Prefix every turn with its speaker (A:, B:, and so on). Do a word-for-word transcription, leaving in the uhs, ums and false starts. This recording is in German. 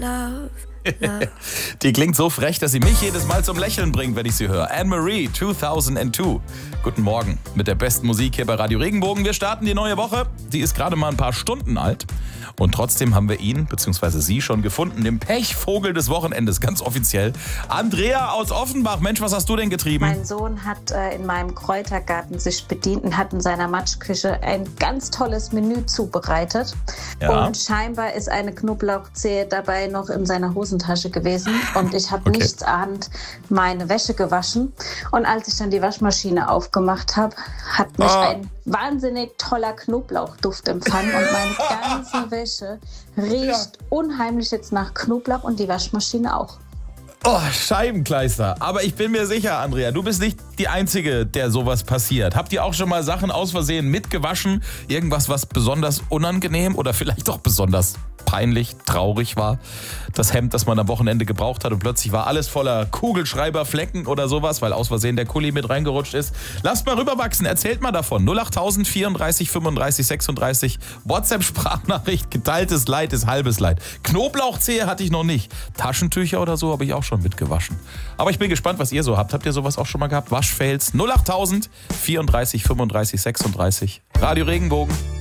A: love, love.
B: Die klingt so frech, dass sie mich jedes Mal zum Lächeln bringt, wenn ich sie höre. Anne-Marie, zweitausendzwei. Guten Morgen mit der besten Musik hier bei Radio Regenbogen. Wir starten die neue Woche. Die ist gerade mal ein paar Stunden alt. Und trotzdem haben wir ihn, bzw. sie, schon gefunden. Den Pechvogel des Wochenendes, ganz offiziell. Andrea aus Offenbach. Mensch, was hast du denn getrieben?
C: Mein Sohn hat äh, in meinem Kräutergarten sich bedient und hat in seiner Matschküche ein ganz tolles Menü zubereitet.
B: Ja.
C: Und scheinbar ist eine Knoblauchzehe dabei noch in seiner Hosentasche gewesen. Und ich habe
B: Okay.
C: nichts ahnend meine Wäsche gewaschen. Und als ich dann die Waschmaschine aufgemacht habe, hat mich
B: Oh.
C: ein wahnsinnig toller Knoblauchduft empfangen. Und meine ganze Wäsche riecht unheimlich jetzt nach Knoblauch und die Waschmaschine auch.
B: Oh, Scheibenkleister. Aber ich bin mir sicher, Andrea, du bist nicht die Einzige, der sowas passiert. Habt ihr auch schon mal Sachen aus Versehen mitgewaschen? Irgendwas, was besonders unangenehm oder vielleicht auch besonders peinlich, traurig war? Das Hemd, das man am Wochenende gebraucht hat und plötzlich war alles voller Kugelschreiberflecken oder sowas, weil aus Versehen der Kuli mit reingerutscht ist. Lasst mal rüberwachsen, erzählt mal davon. null acht tausend vierunddreißig fünfunddreißig sechsunddreißig, WhatsApp-Sprachnachricht, geteiltes Leid ist halbes Leid. Knoblauchzehe hatte ich noch nicht. Taschentücher oder so habe ich auch schon mitgewaschen. Aber ich bin gespannt, was ihr so habt. Habt ihr sowas auch schon mal gehabt? Waschfails null acht tausend vierunddreißig fünfunddreißig sechsunddreißig. Radio Regenbogen.